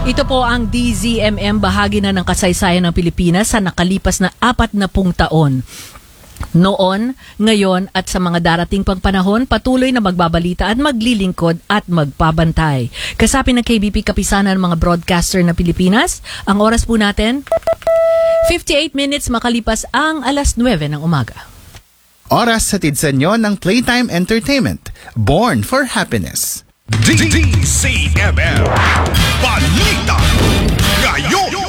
Ito po ang DZMM, bahagi na ng kasaysayan ng Pilipinas sa nakalipas na 40 taon. Noon, ngayon at sa mga darating pang panahon, patuloy na magbabalita at maglilingkod at magpabantay. Kasapi ng KBP Kapisanan ng mga broadcaster na Pilipinas, ang oras po natin, 58 minutes makalipas ang alas 9 ng umaga. Oras sa tidsanyo ng Playtime Entertainment, Born for Happiness. DZMM Balita Ngayon.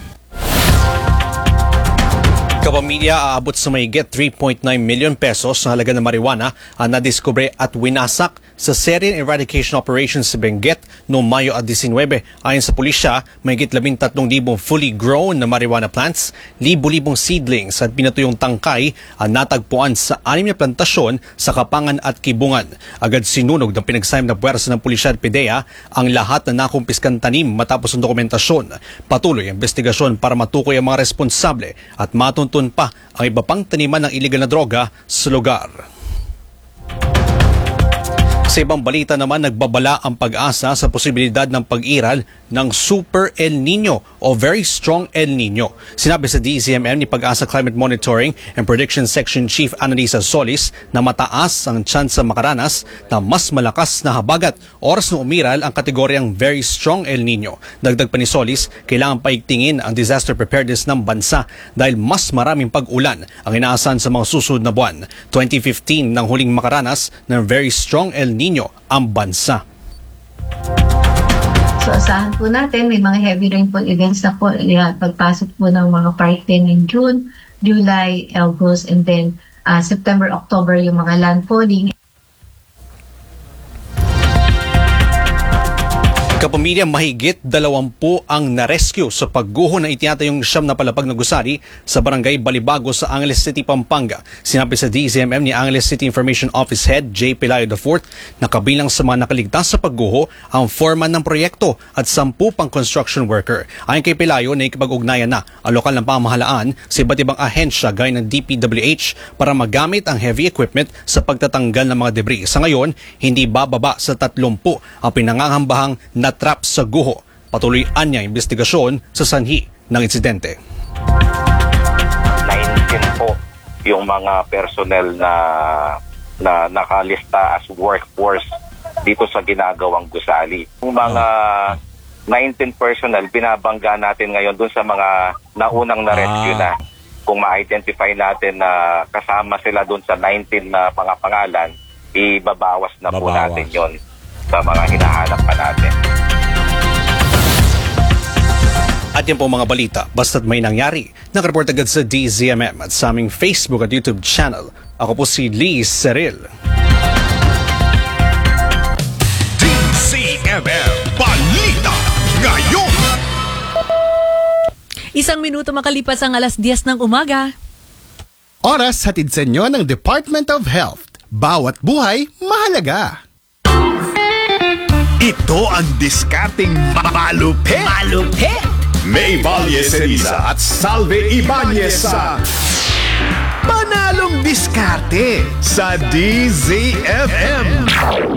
Kapamilya, aabot sa mahigit 3.9 million pesos na halaga ng marijuana ang nadiskubre at winasak sa Serien Eradication Operation sa Benguet noong Mayo 19. Ayon sa pulisya, mahigit 13,000 fully grown na marijuana plants, libu-libong seedlings at pinatuyong tangkay ang natagpuan sa 6 na plantasyon sa Kapangan at Kibungan. Agad sinunog ng pinagsayam na puwersa ng pulisya at PIDEA ang lahat na nakumpiskan tanim matapos ang dokumentasyon. Patuloy ang investigasyon para matukoy ang mga responsable at matuntun pa ang iba pang taniman ng iligal na droga sa lugar. Sa ibang balita naman, nagbabala ang pag-asa sa posibilidad ng pag-iral ng Super El Nino o Very Strong El Nino. Sinabi sa DZMM ni Pag-asa Climate Monitoring and Prediction Section Chief Annalisa Solis na mataas ang tsansa makaranas na mas malakas na habagat oras na umiral ang kategoryang Very Strong El Nino. Dagdag pa ni Solis, kailangan paigtingin ang disaster preparedness ng bansa dahil mas maraming pag-ulan ang inaasahan sa mga susunod na buwan. 2015 nang huling makaranas ng Very Strong El Nino ang bansa. So asahan po natin, may mga heavy rainfall events na po, pagpasok po ng mga parte ng June, July, August, and then September, October yung mga landfalling. Kapamilya, mahigit 20 ang na-rescue sa pagguho ng itinatayong siyam na palapag na gusali sa barangay Balibago sa Angeles City, Pampanga. Sinabi sa DZMM ni Angeles City Information Office Head J. Pelayo IV na kabilang sa mga nakaligtas sa pagguho ang foreman ng proyekto at 10 pang construction worker. Ayon kay Pelayo, naikipag-ugnayan na ang lokal ng pamahalaan sa iba't ibang ahensya gaya ng DPWH para magamit ang heavy equipment sa pagtatanggal ng mga debris. Sa ngayon, hindi bababa sa 30 ang pinangangambahang na-trap sa guho. Patuloy niya investigasyon sa sanhi ng insidente. 19 po yung mga personnel na nakalista as workforce dito sa ginagawang gusali. Yung mga 19 personnel, binabangga natin ngayon dun sa mga naunang na-rescue na. Kung ma-identify natin na kasama sila dun sa 19 na mga pangalan, ibabawas na po natin yon sa mga hinahanap pa natin. At yan po mga balita, basta't may nangyari. Nakareport agad sa DZMM at sa aming Facebook at YouTube channel. Ako po si Lee Seril. DZMM Balita Ngayon. 1 minuto makalipas ang alas 10 ng umaga. Oras hatid sa inyo ng Department of Health. Bawat buhay, mahalaga. Ito ang diskarting malupit. Malupit! May Valle Ceriza at Salve Ibanez sa Panalong Diskarte sa DZFM.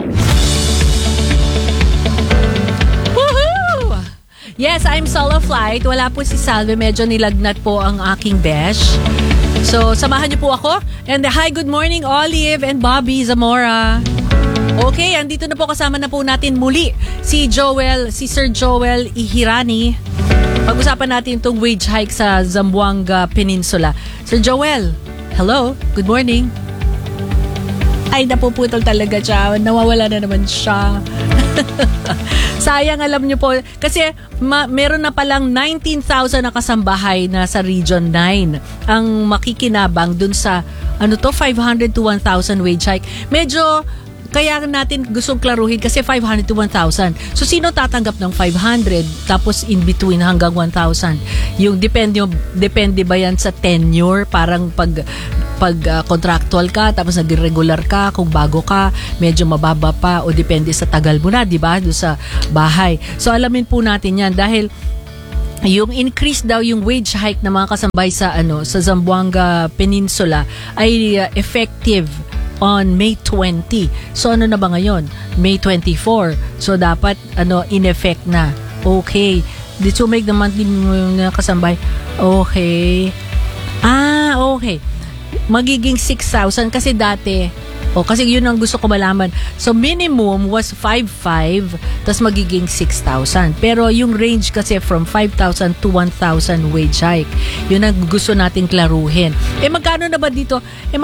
Woohoo! Yes, I'm solo flight. Wala po si Salve. Medyo nilagnat po ang aking besh. So, samahan niyo po ako. And hi, good morning, Olive and Bobby Zamora. Okay, andito na po, kasama na po natin muli si Sir Joel Ihirani. Pag-usapan natin itong wage hike sa Zamboanga Peninsula. Sir Joel, hello, good morning. Ay, napuputol talaga siya. Nawawala na naman siya. Sayang, alam niyo po. Kasi meron na palang 19,000 na kasambahay na sa Region 9 ang makikinabang dun sa 500 to 1,000 wage hike. Medyo kaya natin gustong klaruhin kasi 500 to 1,000. So, sino tatanggap ng 500 tapos in between hanggang 1,000? Yung depende ba yan sa tenure? Parang pag contractual ka tapos nag-regular ka, kung bago ka, medyo mababa pa o depende sa tagal mo na, di ba? Doon sa bahay. So, alamin po natin yan dahil yung increase daw yung wage hike ng mga kasambay sa Zamboanga Peninsula ay effective on May 20. So ano na ba ngayon? May 24. So dapat in effect na Okay. Did you make the monthly kasambay? Okay. Okay. Magiging 6,000 kasi dati, kasi yun ang gusto ko malaman. So, minimum was 5,500, tas magiging 6,000. Pero yung range kasi from 5,000 to 1,000 wage hike. Yun ang gusto nating klaruhin. Magkano na ba dito?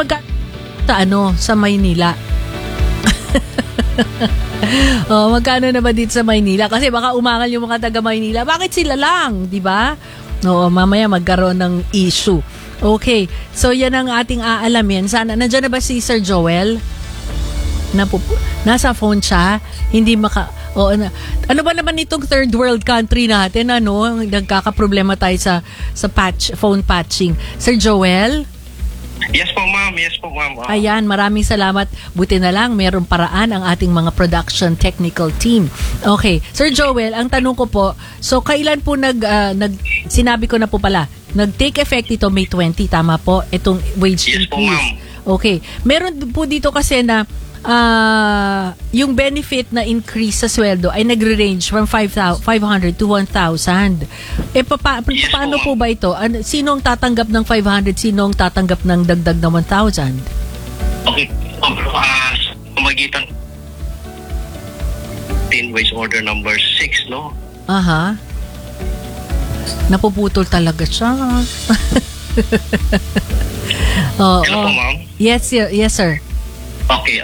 Sa Maynila? Magkano na ba dito sa Maynila? Kasi baka umangal yung mga taga Maynila. Bakit sila lang? Diba? Mamaya magkaroon ng issue. Okay, so yan ang ating aalamin. Sana, nandiyan na ba si Sir Joel? Nasa phone siya. Hindi ano ba naman itong third world country natin? Nagkakaproblema tayo sa phone patching. Sir Joel? Yes po, ma'am. Ayan, maraming salamat. Buti na lang, mayroong paraan ang ating mga production technical team. Okay, Sir Joel, ang tanong ko po, so kailan po sinabi ko na po pala, nag-take effect ito May 20, tama po? Itong wage increase. Yes po, ma'am. Okay, meron po dito kasi na yung benefit na increase sa sweldo ay nagre-range from 500 to 1,000. Paano po ba ito? Sino ang tatanggap ng 500? Sino ang tatanggap ng dagdag na 1,000? Okay. Kumagitan wage order number 6, no? Aha. Napuputol talaga siya. Hello po, ma'am? Yes, sir. Okay.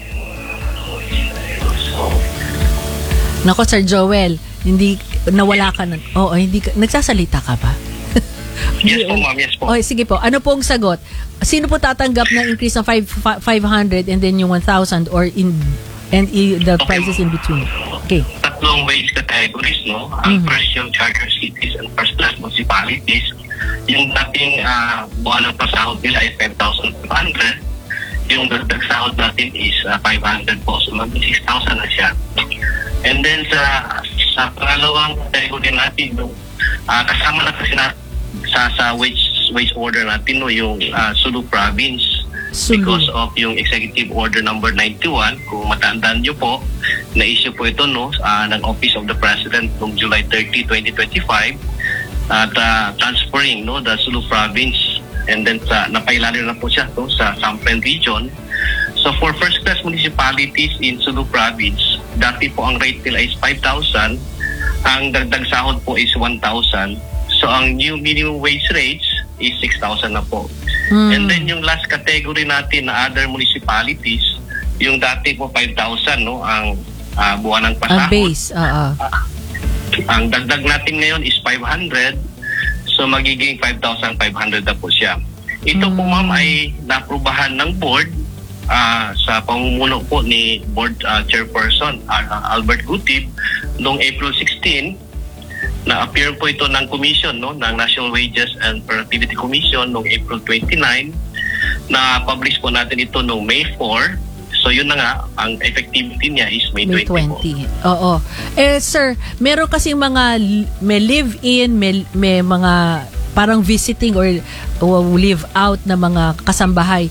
Nako, Sir Joel, hindi nawala ka na. Hindi ka, nagsasalita ka ba? Yes po, ma'am. Yes po. Okay, sige po. Ano po ang sagot? Sino po tatanggap ng increase ng 500 and then yung 1,000 or the prices in between? Okay. Tatlong wage categories, no? Ang first yung charter cities and first class municipalities. Yung dating buwan ng pasahod nila ay 5,500. Yung dagdag sahod natin is 500 po. So, maging 6,000 na siya. And then sa pangalawang category natin, kasama na kasi sa wage order natin, no, yung Sulu Province. Because of yung Executive Order number 91, kung matandaan nyo po, na-issue po ito, no, ng Office of the President noong July 30, 2025, at transferring, no, the Sulu Province, and then napailalim na po siya, no, sa Sampen Region. So for first class municipalities in Sulu Province, dati po ang rate nila is 5,000, ang dagdag sahod po is 1,000. So ang new minimum wage rates is 6,000 na po. And then yung last category natin na other municipalities, yung dati po 5,000, no, ang buwan ng pasahod. Base, Ang dagdag natin ngayon is 500, so magiging 5,500 na po siya. Ito po, ma'am, ay naprubahan ng board sa pamumuno po ni board chairperson Albert Gutib noong April 16. Na-appear po ito ng commission, no, ng National Wages and Productivity Commission noong April 29. Na-publish po natin ito noong May 4. So yun na nga, ang effectivity niya is May 20 po. Oo. Sir, meron kasi may live-in, may mga parang visiting or live-out na mga kasambahay.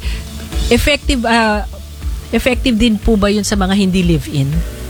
Effective din po ba yun sa mga hindi live-in?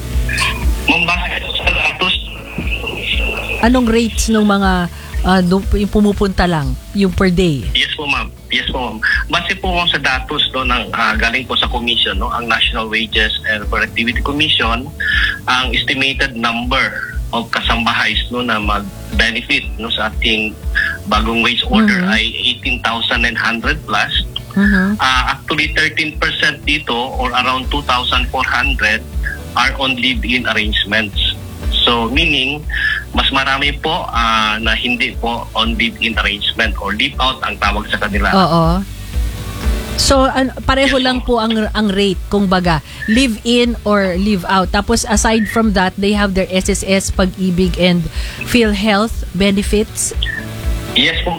Anong rates ng mga yung pumupunta lang, yung per day? Yes po, ma'am. Base po sa datos ng galing po sa commission, no, ang National Wages and Productivity Commission, ang estimated number of kasambahays, no, na mag-benefit, no, sa ating bagong wage order ay 18,900 plus. Actually 13% dito or around 2,400 are on live-in arrangements. So meaning mas marami po na hindi po on live-in arrangement or live-out ang tawag sa kanila. Oo. So pareho lang po ang rate, kung baga, live-in or live-out. Tapos aside from that, they have their SSS, Pag-ibig and PhilHealth benefits. Yes po.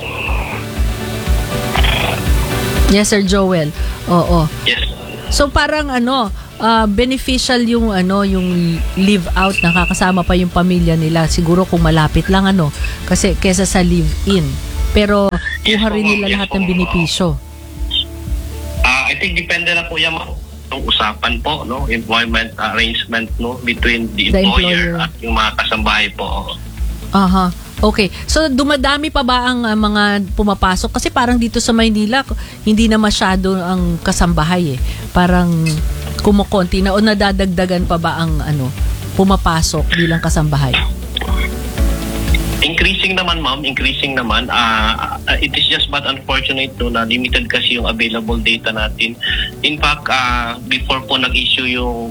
Yes, Sir Joel. Oo. Yes. So parang beneficial yung live out, nakakasama pa yung pamilya nila siguro kung malapit lang kasi kesa sa live in, pero kuha rin nila lahat ng benepisyo. I think depende na po yan yung usapan po, no, employment arrangement, no, between the The employer employer. at yung mga kasambahay po. Aha. Okay. So, dumadami pa ba ang mga pumapasok? Kasi parang dito sa Maynila, hindi na masyado ang kasambahay eh. Parang kumukonti na o nadadagdagan pa ba ang pumapasok bilang kasambahay? Increasing naman, ma'am. Increasing naman. It is just but unfortunate na limited kasi yung available data natin. In fact, before po nag-issue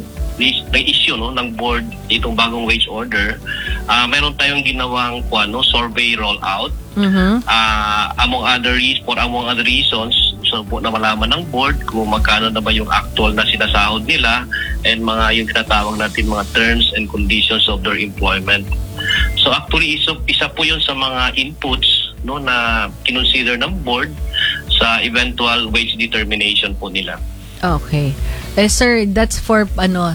ng board itong bagong wage order, meron tayong ginawang survey rollout. Among other reasons, so po na malaman ng board kung magkano na ba yung actual na sinasahod nila and yung tinatawag natin mga terms and conditions of their employment. So actually, isa po yun sa mga inputs, no, na kinonsider ng board sa eventual wage determination po nila. Okay. Sir, that's for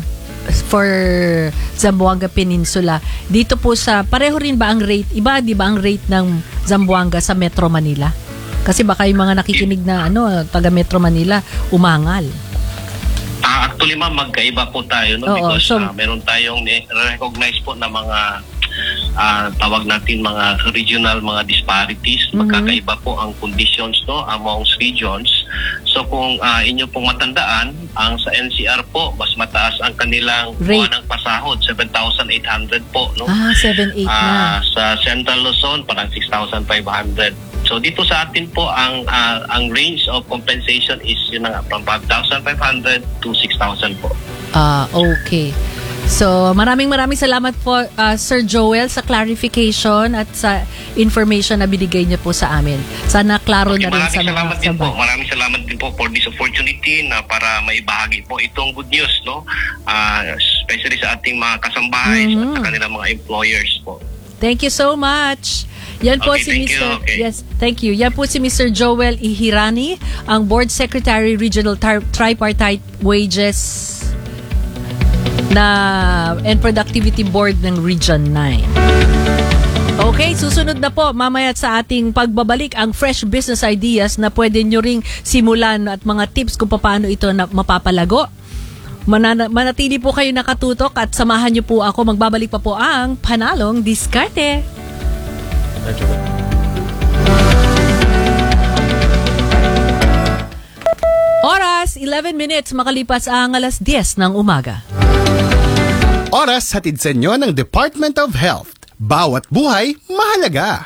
Zamboanga Peninsula. Dito po pareho rin ba ang rate? Iba, di ba ang rate ng Zamboanga sa Metro Manila? Kasi baka yung mga nakikinig na taga Metro Manila, umangal. Actually, ma'am, magkaiba po tayo, no? Oo, Because so, meron tayong recognize po na mga tawag natin mga regional mga disparities. Magkakaiba po ang conditions, no, amongst regions. So kung inyo pong matandaan, ang sa NCR po mas mataas ang kanilang buwanang pasahod, 7,800 po, no. 7,800 na. Sa Central Luzon parang 6,500. So dito sa atin po ang range of compensation is yun nga, from 5,500 to 6,000 po. Okay. So, maraming salamat po, Sir Joel, sa clarification at sa information na binigay niyo po sa amin. Sana klaro na rin sa mga sabay. Maraming salamat din po for this opportunity na para maibahagi po itong good news, no? Especially sa ating mga kasambahay at sa kanilang mga employers po. Thank you so much. Yan po Okay, si thank Mr. you. Okay. Yes, thank you. Yan po si Mr. Joel Ihirani, ang Board Secretary Regional Tripartite Wages and Productivity Board ng Region 9. Okay, susunod na po mamaya sa ating pagbabalik ang fresh business ideas na pwede nyo ring simulan at mga tips kung paano ito na mapapalago. Manatili po kayo nakatutok at samahan nyo po ako. Magbabalik pa po ang Panalong Diskarte. Oras, 11 minutes makalipas ang alas 10 ng umaga. Oras hatid sa inyo ng Department of Health. Bawat buhay, mahalaga.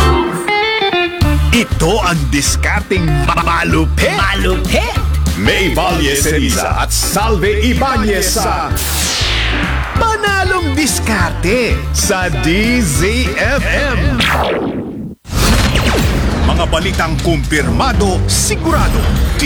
Ito ang diskarting malupit. May Valle Ceriza at Salve Ibanez sa Panalong Diskarte sa DZFM. Mga balitang kumpirmado, sigurado,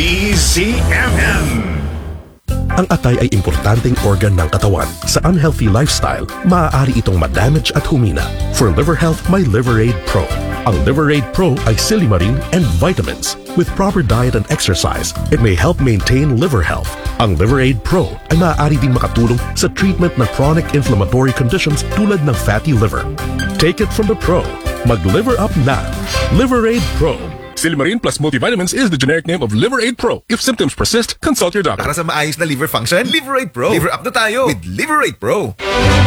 DZFM. Ang atay ay importanteng organ ng katawan. Sa unhealthy lifestyle, maaari itong madamage at humina. For liver health, may Liverade Pro. Ang Liverade Pro ay silimarin and vitamins. With proper diet and exercise, it may help maintain liver health. Ang Liverade Pro ay maaari ding makatulong sa treatment ng chronic inflammatory conditions tulad ng fatty liver. Take it from the pro. Mag-liver up na. Liverade Pro. Silimarin plus multivitamins is the generic name of Liverade Pro. If symptoms persist, consult your doctor. Para sa maayos na liver function, Liverade Pro. Liver up na tayo with Liverade Pro.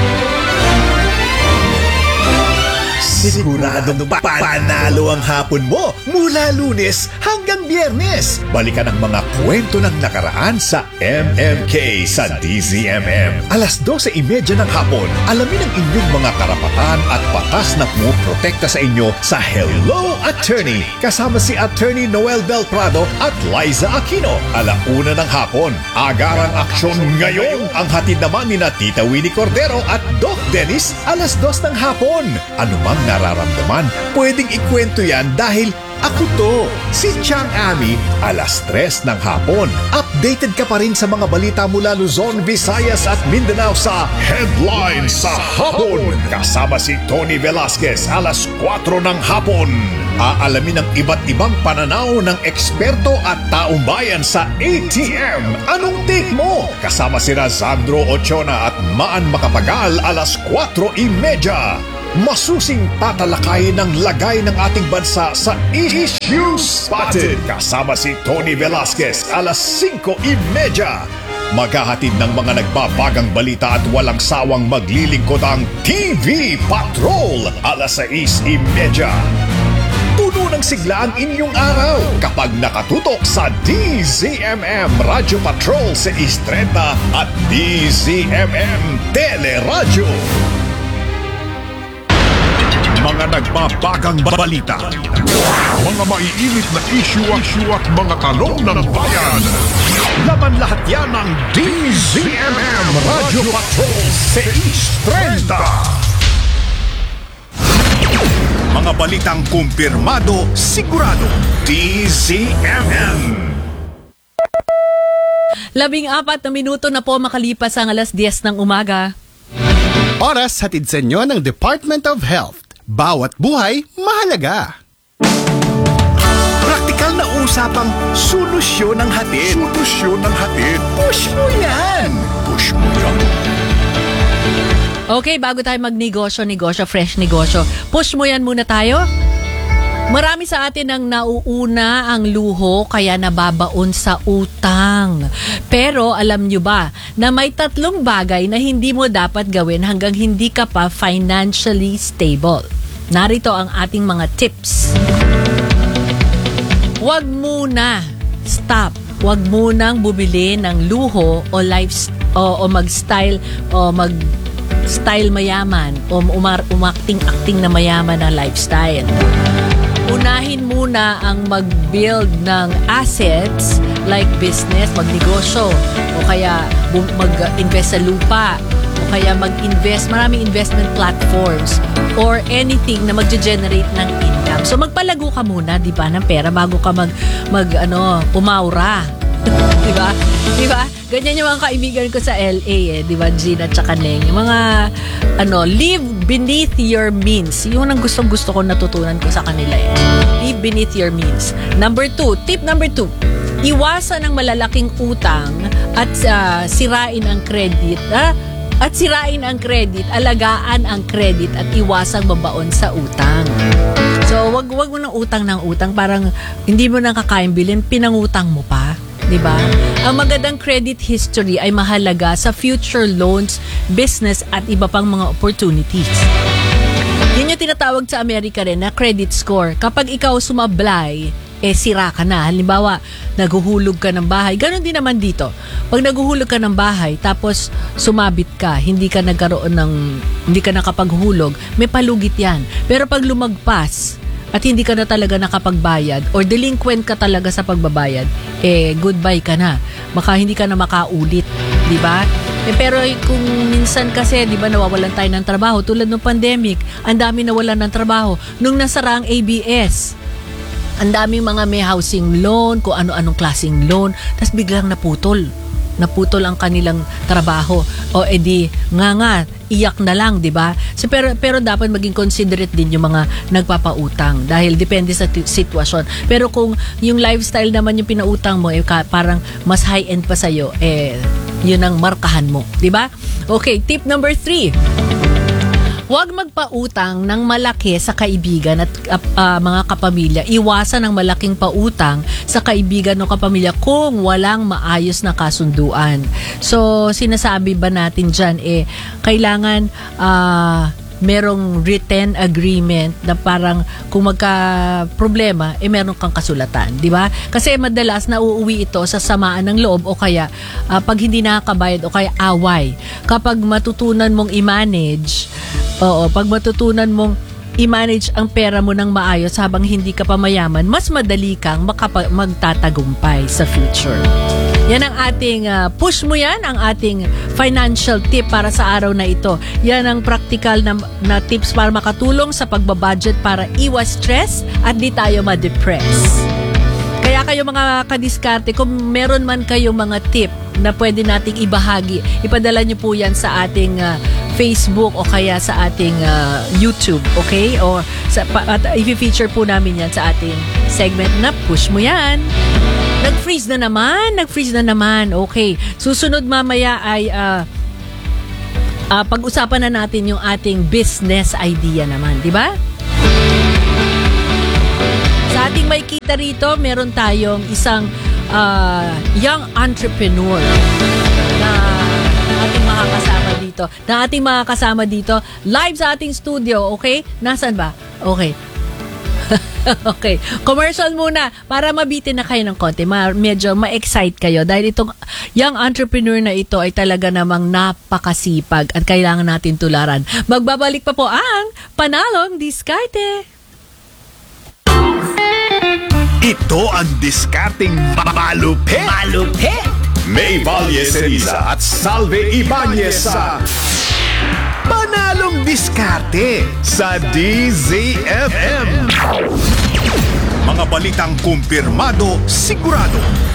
Siguradong panalo ang hapon mo mula Lunes hanggang Biyernes. Balikan ang mga kwento ng nakaraan sa MMK sa DZMM. Alas 12:30 ng hapon, alamin ang inyong mga karapatan at batas na pumoprotekta sa inyo sa Hello Attorney. Kasama si Attorney Noel Del Prado at Liza Aquino. 1:00 ng hapon, agarang aksyon ngayon. Ang hatid naman ni Tita Winnie Cordero at Doc Dennis, 2:00 ng hapon. Anumang nararamdaman, pwedeng ikwento yan dahil ako to, si Chang Ami, 3:00 ng hapon. Updated ka pa rin sa mga balita mula Luzon, Visayas at Mindanao sa Headlines sa Hapon. Kasama si Tony Velasquez, 4:00 ng hapon. Aalamin ang iba't ibang pananaw ng eksperto at taong bayan sa ATM. Anong take mo? Kasama si Razandro Ochona at Maan Makapagal, 4:30. Masusing tatalakayin ng lagay ng ating bansa sa Issue Spotted. Kasama si Tony Velasquez, 5:30. Maghahatid ng mga nagbabagang balita at walang sawang maglilingkod ang TV Patrol, 6:30. Puno ng sigla ang inyong araw kapag nakatutok sa DZMM Radio Patrol 6:30 at DZMM Teleradyo. Mga nagbabagang balita, mga maiinit na issue at mga tanong ng bayan. Laman lahat yan ng DZMM Radio Patrol 6:30. Mga balitang kumpirmado, sigurado, DZMM. 14 na minuto na po makalipas ang 10:00 ng umaga. Oras hatid sa inyo ng Department of Health. Bawat buhay mahalaga. Praktikal na usapang solusyon ng hatid. Solusyon ng hatid. Push mo yan. Push mo yan. Okay, bago tayo magnegosyo, fresh negosyo, push mo yan muna tayo. Marami sa atin ang nauuna ang luho kaya nababaon sa utang. Pero alam nyo ba na may 3 bagay na hindi mo dapat gawin hanggang hindi ka pa financially stable? Narito ang ating mga tips. Huwag muna. Stop. Huwag munang bumili ng luho o mag-style mayaman o umakting-akting na mayaman na lifestyle. Unahin muna ang mag-build ng assets like business, magnegosyo, o kaya mag-invest sa lupa, o kaya mag-invest, maraming investment platforms or anything na mag-generate ng income. So magpalago ka muna, di ba, ng pera bago ka umaura. Di ba? Di ba? Ganyan yung mga kaibigan ko sa LA di ba, Gina at saka Neng. Yung mga live beneath your means. Yun ang gusto ko natutunan ko sa kanila Live beneath your means. Tip number 2. Iwasan ang malalaking utang at sirain ang credit. Alagaan ang credit at iwasang mabaon sa utang. So, wag mo ng utang. Parang hindi mo nang kakain bilhin, pinangutang mo pa. Diba? Ang magandang credit history ay mahalaga sa future loans, business at iba pang mga opportunities. Yan yung tinatawag sa Amerika rin na credit score. Kapag ikaw sumablay, sira ka na. Halimbawa, naguhulog ka ng bahay. Ganon din naman dito. Pag naguhulog ka ng bahay, tapos sumabit ka, hindi ka nakapaghulog, may palugit yan. Pero pag lumagpas, at hindi ka na talaga nakapagbayad or delinquent ka talaga sa pagbabayad, goodbye ka na. Baka hindi ka na makaulit, di ba? Pero kung minsan kasi, di ba, nawawalan tayo ng trabaho tulad ng pandemic, ang dami nawalan ng trabaho. Nung nasara ang ABS, ang daming mga may housing loan, kung ano-anong klaseng loan, tas biglang naputol ang kanilang trabaho. O iyak na lang, 'di ba? So, pero dapat maging considerate din yung mga nagpapautang dahil depende sa sitwasyon. Pero kung yung lifestyle naman yung pinautang mo parang mas high-end pa sa iyo, yun ang markahan mo, 'di ba? Okay, tip number 3. Huwag magpautang ng malaki sa kaibigan at mga kapamilya. Iwasan ang malaking pautang sa kaibigan o kapamilya kung walang maayos na kasunduan. So, sinasabi ba natin dyan, kailangan merong written agreement na parang kung magka-problema, meron kang kasulatan, di ba? Kasi madalas nauuwi ito sa samaan ng loob o kaya pag hindi nakakabayad o kaya away. Kapag matutunan mong i-manage ang pera mo ng maayos habang hindi ka pa mayaman, mas madali kang magtatagumpay sa future. Yan ang ating push mo yan, ang ating financial tip para sa araw na ito. Yan ang practical na tips para makatulong sa pagbabudget para iwas stress at di tayo ma-depress. Kaya kayo mga kadiskarte, kung meron man kayong mga tip na pwede nating ibahagi, ipadala nyo po yan sa ating Facebook o kaya sa ating YouTube, okay? O i-feature po namin yan sa ating segment na Push Mo Yan. Nag-freeze na naman. Okay. Susunod mamaya ay pag-usapan na natin yung ating business idea naman, di ba? Sa ating may kita rito, meron tayong isang young entrepreneur. ating mga kasama dito. Live sa ating studio, okay? Nasaan ba? Okay. Okay. Commercial muna para mabitin na kayo ng konti. Medyo ma-excite kayo dahil itong young entrepreneur na ito ay talaga namang napakasipag at kailangan natin tularan. Magbabalik pa po ang Panalong Diskarte. Ito ang diskarting malupit. May Valle Ceriza at Salve Ibanez sa Panalong Diskarte sa DZMM. Mga balitang kumpirmado, sigurado,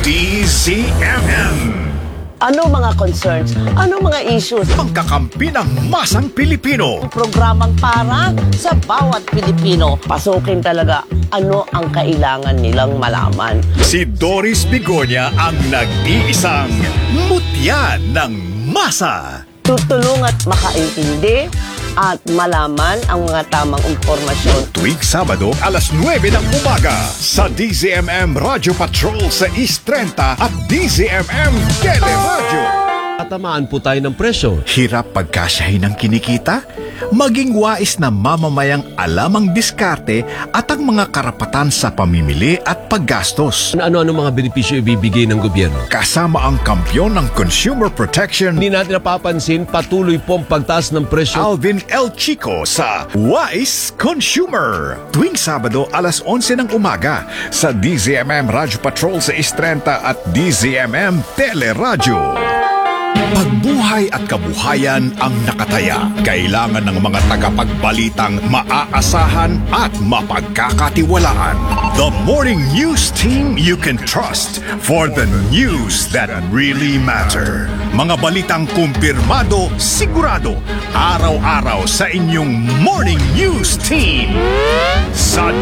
DZMM. Ano mga concerns? Ano mga issues? Pangkakampi ng masang Pilipino. Programang para sa bawat Pilipino. Pasukin talaga ano ang kailangan nilang malaman. Si Doris Bigonya ang nag-iisang mutya ng masa. Tutulong at makaintindi at malaman ang mga tamang impormasyon. Tuwing Sabado, alas 9 ng umaga sa DZMM Radio Patrol sa East 30 at DZMM Teleradio. Tatamaan po tayo ng presyo. Hirap pagkasyahin ng kinikita? Maging wais na mamamayang alam ang diskarte at ang mga karapatan sa pamimili at paggastos. Ano-ano mga benepisyo ibibigay ng gobyerno? Kasama ang kampyon ng consumer protection, Hindi natin napapansin, patuloy po ang pagtaas ng presyo. Alvin L. Chico sa Wise Consumer. Tuwing Sabado, alas 11 ng umaga sa DZMM Radio Patrol sa East 30 at DZMM Teleradio. Pagbuhay at kabuhayan ang nakataya. Kailangan ng mga tagapagbalitang maaasahan at mapagkakatiwalaan. The morning news team you can trust for the news that really matter. Mga balitang kumpirmado, sigurado, araw-araw sa inyong morning news team. Sa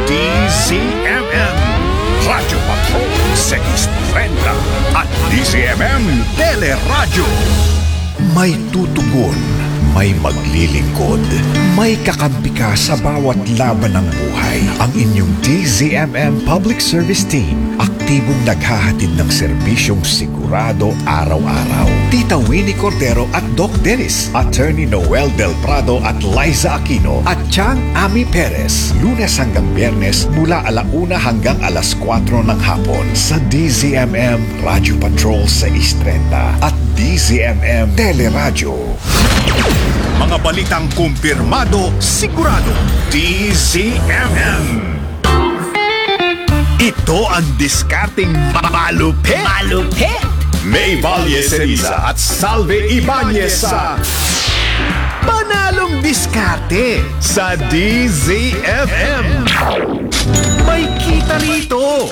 DZMM Radio Patrol sa East 30 at DZMM Teleradio. May tutugon, may maglilingkod, may kakampi ka sa bawat laban ng buhay. Ang inyong DZMM Public Service Team, aktibong naghahatid ng serbisyong sigurado araw-araw. Tita Winnie Cordero at Doc Dennis, Attorney Noel Del Prado at Liza Aquino, at Chang Ami Perez, Lunes hanggang Biyernes mula 1:00 hanggang 4:00 ng hapon sa DZMM Radio Patrol sa East 30 at DZMM Teleradio. Mga balitang kumpirmado, sigurado, DZMM. Ito ang diskarting malupit. May Valle Ceriza at Salve Ibanez sa Panalong Diskarte sa DZMM. May kita rito.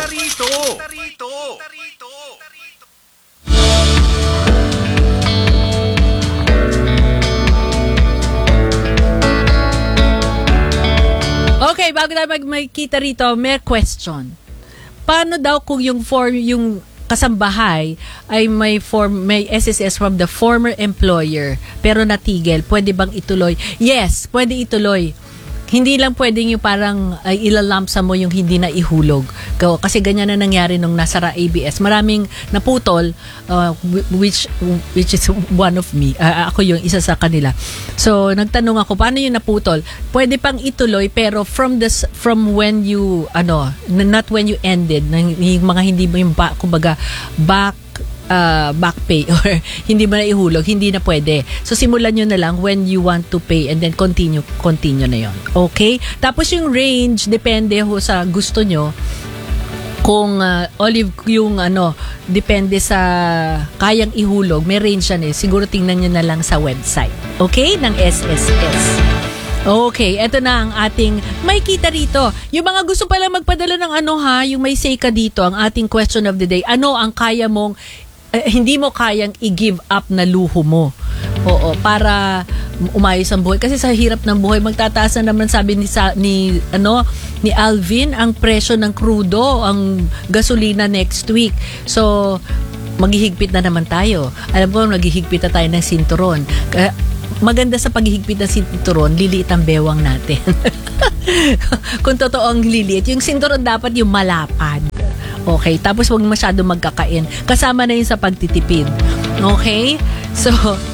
Okay, bago tayo magkita rito, may question. Paano daw kung yung kasambahay ay may SSS from the former employer pero natigil, pwede bang ituloy? Yes, pwede ituloy. Hindi lang pwedeng yung parang ilalamsa mo yung hindi na ihulog. Kasi ganyan na nangyari nung nasara ABS. Maraming naputol, which is one of me. Ako yung isa sa kanila. So, nagtanong ako, paano yung naputol? Pwede pang ituloy, pero from when you, not when you ended, yung mga hindi mo yung, kumbaga, back pay or hindi mo na ihulog, hindi na pwede. So, simulan nyo na lang when you want to pay and then continue na yon. Okay? Tapos yung range, depende ho sa gusto nyo. Kung Olive, yung depende sa kayang ihulog, may range yan eh. Siguro tingnan nyo na lang sa website. Okay? Ng SSS. Okay, eto na ang ating may kita rito. Yung mga gusto pala magpadala ng yung may say ka dito, ang ating question of the day. Ano ang kaya mong hindi mo kayang i-give up na luho mo? Oo, para umayos ang buhay. Kasi sa hirap ng buhay, magtataas na naman, sabi ni Alvin, ang presyo ng krudo, ang gasolina next week. So, maghihigpit na naman tayo. Alam ko, maghihigpit na tayo ng sinturon. Maganda sa paghihigpit ng sinturon, liliit ang bewang natin. Kung totoo ang liliit, yung sinturon dapat yung malapad. Okay, tapos huwag masyado magkakain. Kasama na yun sa pagtitipid. Okay? So,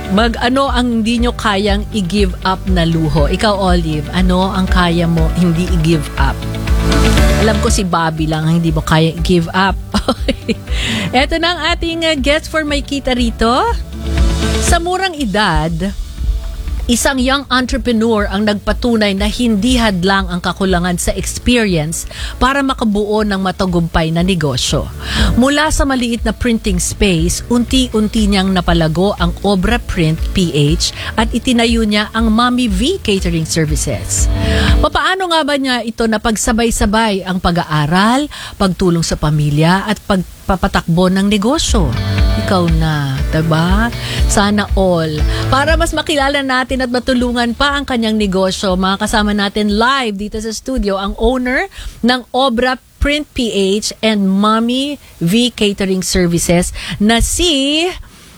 Ano ang hindi nyo kayang i-give up na luho? Ikaw, Olive, ano ang kaya mo hindi i-give up? Alam ko si Bobby lang ang hindi mo kaya i-give up. Ito na ang ating guest for may kita rito. Sa murang edad, isang young entrepreneur ang nagpatunay na hindi hadlang ang kakulangan sa experience para makabuo ng matagumpay na negosyo. Mula sa maliit na printing space, unti-unti niyang napalago ang Obra Print PH at itinayo niya ang Mommy V Catering Services. Papaano nga ba niya ito na pagsabay-sabay ang pag-aaral, pagtulong sa pamilya at pagpapatakbo ng negosyo? Ikaw na, diba? Sana all. Para mas makilala natin at matulungan pa ang kanyang negosyo, mga kasama natin live dito sa studio, ang owner ng Obra Print PH and Mommy V Catering Services na si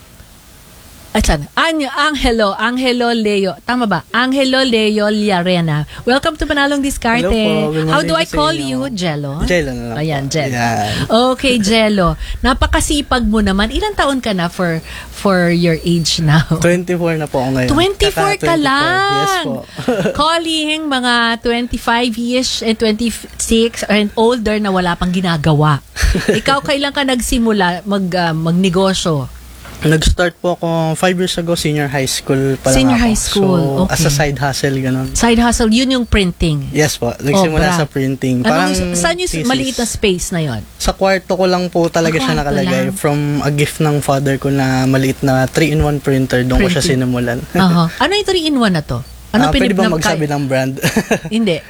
Angelo Leo. Tama ba? Angelo Leo Liarena. Welcome to Panalong Diskarte. Hello po. How do I call you? Jello? Jello na lang. Ayan, Jello. Ayan. Okay, Jello. Napakasipag mo naman. Ilang taon ka na for your age now? 24 na po ako ngayon. 24 ka lang? Yes po. Calling mga 25-ish and 26 and older na wala pang ginagawa. Ikaw, kailan ka nagsimula magnegosyo? Nag-start po ako 5 years ago, senior high school pa lang Senior ako. high school, So, okay. as a side hustle, ganun. Side hustle, yun yung printing. Yes po, nagsimula sa printing. Parang saan yung thesis. maliit na space na yon? Sa kwarto ko lang po talaga siya Kwarto nakalagay. lang. From a gift ng father ko na maliit na 3-in-1 printer, doon ko siya Printing. sinimulan. Ano yung 3-in-1 na to? Ano Pwede ba magsabi ng brand? Hindi.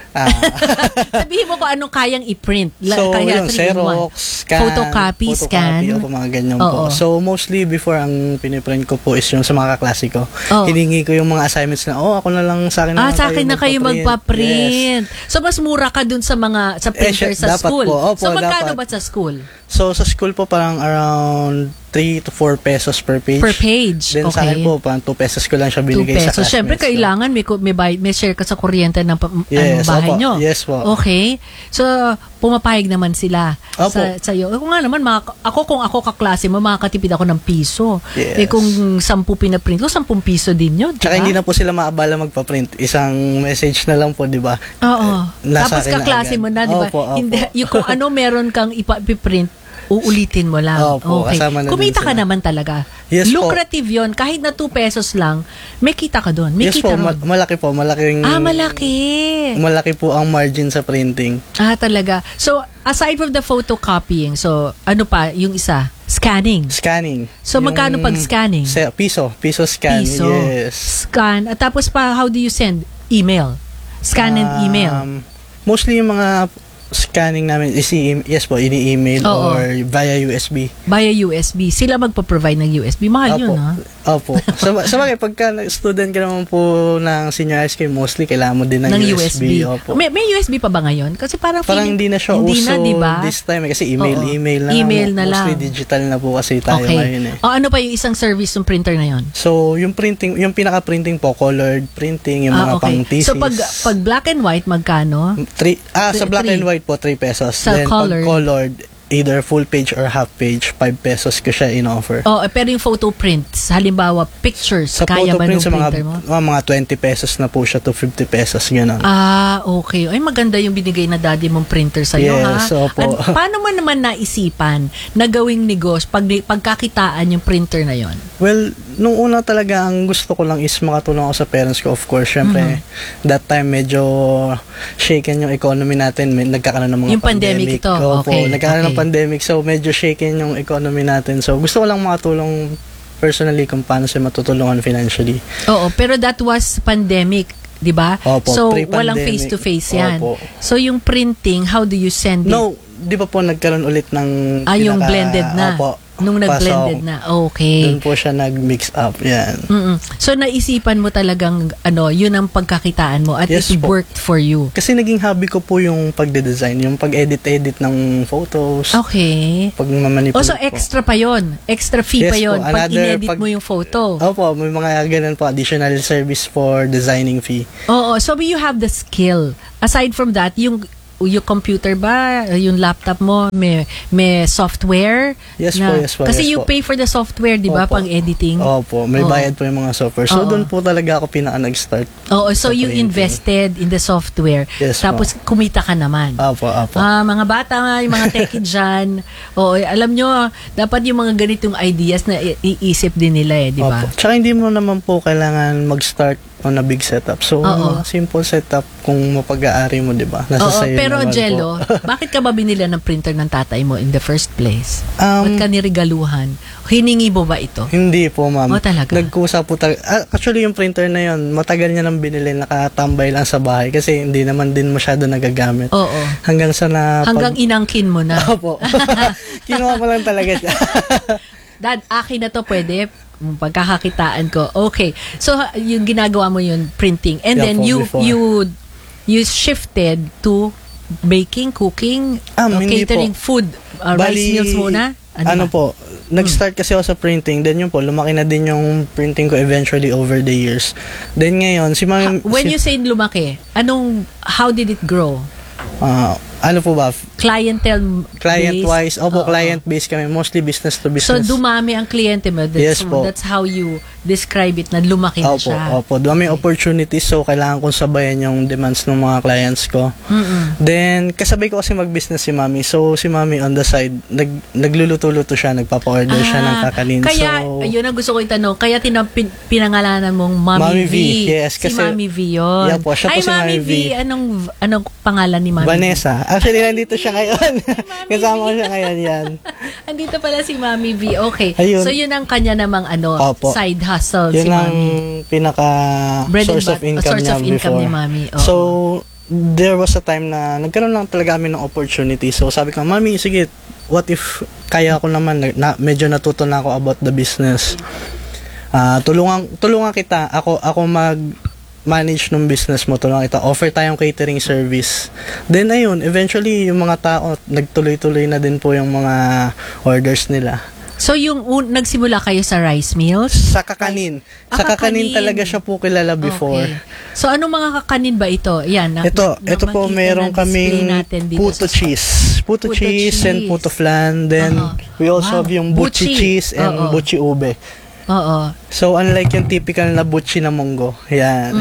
Sabihin mo kung anong kayang i-print. So, Kaya yung 3-in-1. Xerox, scan, photocopy, scan. o mga ganyan Oo. po. So, mostly before ang piniprint ko po is yung sa mga kaklase ko. Oo. Hiningi ko yung mga assignments na, ako na lang sa akin na Sa akin na kayo magpa-print. Yes. So, mas mura ka dun sa printer sa dapat school. po. Opo, So, magkano dapat. ba sa school? So, sa school po parang around 3 to 4 pesos per page. Per page, Then sa akin okay. po, parang 2 pesos ko lang siya 2 binigay sa pesos. classmates. Siyempre, kailangan may share ka sa kuryente ng Yes, bahay opo. nyo. Yes po. Okay. So, pumapayag naman sila Opo. sa iyo. Kung nga naman, kung ako kaklase mo, makakatipid ako ng piso. Yes. Kung 10 pinaprint ko, 10 piso din yun. Tsaka hindi na po sila maabala magpa-print. Isang message na lang po, di ba? Oo. Nasa Tapos akin na kaklase agad. mo na, di ba? Opo, opo. Hindi, kung ano meron kang ipiprint, uulitin mo lang. Opo, okay. kasama na Kumita din ka sila. naman talaga. Yes po. Lucrative yun. Kahit na 2 pesos lang, may kita ka doon. May Yes kita po, ron. malaki po. Malaking, Malaki. Malaki po ang margin sa printing. Talaga. So, aside from the photocopying, so, ano pa, yung isa? Scanning. Scanning. So, magkano pag scanning? Piso scan. Piso. Yes. Scan. At tapos pa, how do you send? Email. Scan and email. Mostly yung mga scanning namin is yes po, ini-email Oo. or via USB. Via USB. Sila magpo-provide ng USB. Mahal yun, ha? Opo. Sa bagay, pagka student ka naman po ng senior high school, mostly kailangan mo din ng USB. Opo. May USB pa ba ngayon? Kasi parang hindi na siya hindi uso na, diba? this time kasi email na Email lang. na Mostly lang. digital na po kasi tayo ngayon eh. Ano pa yung isang service ng printer na yon? So, yung printing, yung pinaka-printing po, colored printing, yung mga okay. pang thesis. So, pag black and white, magkano? Sa black and white po, 3 pesos. Sa Then, colored? pag colored, either full page or half page, 5 pesos ko siya in-offer. Pero yung photo prints, halimbawa, pictures, Sa kaya photo ba nung print, sa printer mo? mga 20 pesos na po siya to 50 pesos, gano'n. Okay. Ay, maganda yung binigay na daddy mong printer sa'yo, Yes, ha? opo. Paano mo naman naisipan na gawing negosyo, pagkakitaan yung printer na yon? Well, nung una talaga, ang gusto ko lang is makatulong ako sa parents ko, of course. Siyempre, that time medyo shaken yung economy natin. Nagkakaroon ng mga Yung pandemic ito, Opo, okay. nagkakaroon ng pandemic. So, medyo shaken yung economy natin. So, gusto ko lang makatulong personally kung paano sila matutulungan financially. Oo, pero that was pandemic, di ba? Opo, so, pre-pandemic. walang face-to-face yan. Opo. So, yung printing, how do you send it? No, di ba po nagkaroon ulit ng yung blended na. Opo. Nung nag-blended na. Okay. Doon po siya nag-mix up. Yan. So, naisipan mo talagang, yun ang pagkakitaan mo at Yes it po. worked for you. Kasi naging hobby ko po yung pagde-design, yung pag-edit-edit ng photos. Okay. Pag-manipulate So, extra pa yon, extra fee Yes pa yon po. pag inedit mo yung photo. Opo, may mga ganun po, additional service for designing fee. Oo, so you have the skill. Aside from that, yung yung computer ba, yung laptop mo, may software? Yes po. Kasi yes you po. pay for the software, di ba, Opo. pang editing? Opo, may Oo. bayad po yung mga software. So, Oo. doon po talaga ako nag-start. Oo, so sa you printing. invested in the software. Yes, Tapos kumita ka naman. Opo. Mga bata nga, yung mga techie dyan. Oo, alam nyo, dapat yung mga ganitong ideas na iisip din nila di ba? Opo. Tsaka hindi mo naman po kailangan mag-start on a big setup. So, Oo. simple setup kung mapag-aari mo, di ba? Nasa Oo, sayo pero naman Jello, po. bakit ka ba binila ng printer ng tatay mo in the first place? Ba't Um, ka niregaluhan? Hiningi mo ba ito? Hindi po, ma'am. Oh, talaga? Nagkusa po talaga. Actually, yung printer na yun, matagal niya nang binili, nakatambay lang sa bahay kasi hindi naman din masyado nagagamit. Oo. Hanggang sa na... Hanggang inangkin mo na. Opo. Kinuha ko lang talaga siya. Dad, akin na to, pwede? Pagkakakitaan ko. Okay. So, yung ginagawa mo yun, printing. And Yeah, then, po, before. you shifted to baking, cooking, Hindi catering, po. food, rice Bali, meals muna? Ano ba? po, nag-start kasi ako sa printing, then yun po, lumaki na din yung printing ko eventually over the years. Then ngayon, si Ma'am... When you say lumaki, how did it grow? ano po ba? Client-wise? Client-wise. Opo, client-based kami. Mostly business to So, business. dumami ang kliyente mo. Yes po. That's how you describe it, na lumaki na siya. Opo. Dumami opportunities, so kailangan kong sabayan yung demands ng mga clients ko. Then, kasabay ko kasi mag-business si Mami. So, si Mami on the side, nagluluto-luto siya, nagpapa-order siya ng kakanin. Kaya, so, yun ang gusto ko itanong. Kaya pinangalanan mong Mami V. Yes, kasi, si Mami V yun. Yeah po, siya po Hi, si Mami Mami V. Anong pangalan ni Mami Vanessa. Actually, nandito siya ngayon. Kasama ko siya ngayon yan. Andito pala si Mami V. Okay. Ayun. So, yun ang kanya namang Opo. side hustle Yun si ang Mami. pinaka Bread and source of income source niya of income before. ni Mami. Oo. So, there was a time na nagkaroon lang talaga kami ng opportunity. So, sabi ko, Mami, sige, what if kaya ko naman, medyo natuto na ako about the business. Tulungan kita. Ako manage ng business mo, tulungan kita. Offer tayong catering service. Then, ayun, eventually, yung mga tao, nagtuloy-tuloy na din po yung mga orders nila. So, yung nagsimula kayo sa rice meals? Sa kakanin. Sa kakanin talaga siya po kilala before. Okay. So, anong mga kakanin ba ito? Yan. Ito po meron kaming puto cheese. Puto cheese and puto flan. Then, we also have yung buchi cheese and buchi ube. Oo. So, unlike yung typical na buchi na munggo. Yan.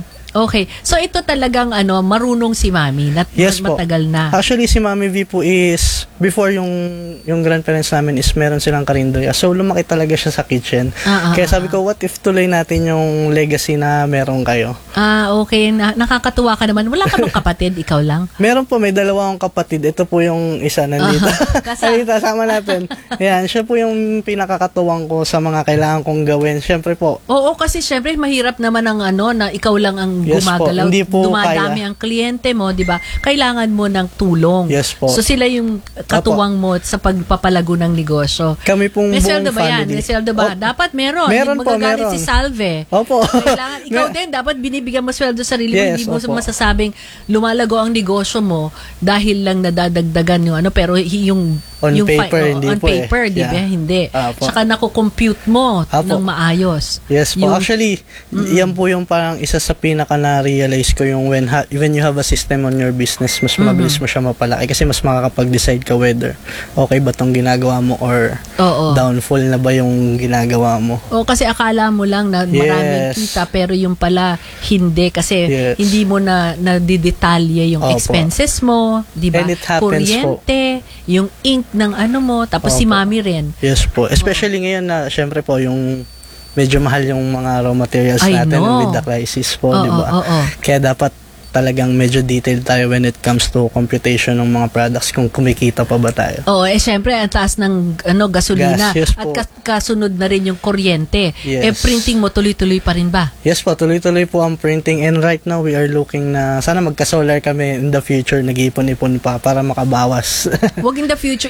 Okay. So, ito talagang marunong si Mami. Yes po. Matagal na. Actually, si Mami V po is, before yung grandparents namin is meron silang karinderya. So, lumaki talaga siya sa kitchen. Kaya sabi ko, what if tuloy natin yung legacy na meron kayo? Okay. Nakakatuwa ka naman. Wala ka bang kapatid? Ikaw lang? Meron po, may dalawang kapatid. Ito po yung isa nandito. Nandito, sama natin. Yan, siya po yung pinakakatuwang ko sa mga kailangan kong gawin. Siyempre po. Oo, kasi syempre mahirap naman ang na ikaw lang ang gumagalaw. Hindi po dumadami kaya. ang kliyente mo, di ba? Kailangan mo ng tulong. Yes po. So sila yung katuwang mo sa pagpapalago ng negosyo. Kami pong may buong sweldo ba yan? family. May sweldo ba? Dapat meron. Meron po, Magagalit meron. si Salve. Opo. Kailangan, ikaw din, dapat binibigyan mo sweldo sarili mo. Yes, Hindi mo opo. masasabing lumalago ang negosyo mo dahil lang nadadagdagan yung pero yung On paper, hindi on po paper, di ba? Yeah. Hindi. Opo. Saka nakukompute mo Opo. ng maayos. Yes po. Yung- Actually, yan po yung parang isa sa pinaka na-realize ko yung when you have a system on your business, mas mabilis mo siya mapalaki kasi mas makakapag-decide ka whether okay ba tong ginagawa mo or downfall na ba yung ginagawa mo. O kasi akala mo lang na maraming Yes. kita pero yung pala hindi kasi Yes. hindi mo na didetalye yung Opo. expenses mo, di ba? And it happens Kuryente, yung ink ng mo, tapos si Opo. Mami rin. Yes po. Especially ngayon na syempre po yung medyo mahal yung mga raw materials I natin know. with the crisis po, Oo, di ba? oo. Kaya dapat talagang medyo detailed tayo when it comes to computation ng mga products kung kumikita pa ba tayo. Oo, syempre ang taas ng gasolina Gas, yes at po. kasunod na rin yung kuryente. Yes. Printing mo tuloy-tuloy pa rin ba? Yes po, tuloy-tuloy po ang printing and right now we are looking na sana magka-solar kami in the future, nag-ipon-ipon pa para makabawas. Wag in the future,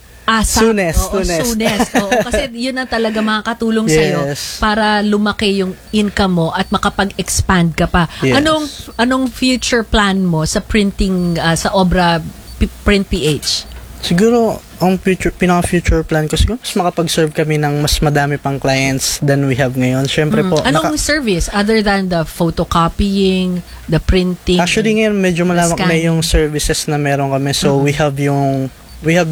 Soonest. Soonest. Oo, kasi yun ang talaga makakatulong sa'yo Yes. para lumaki yung income mo at makapag-expand ka pa. Yes. Anong future plan mo sa printing, sa Obra Print PH? Siguro, Ang pinaka-future plan ko siguro, mas makapag-serve kami ng mas madami pang clients than we have ngayon. Syempre po, Anong service other than the photocopying, the printing? Actually ngayon medyo malawak na yung services na meron kami. So we have